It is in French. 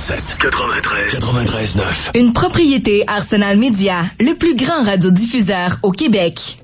107. 93. 93.9. Une propriété Arsenal Média, le plus grand radiodiffuseur au Québec.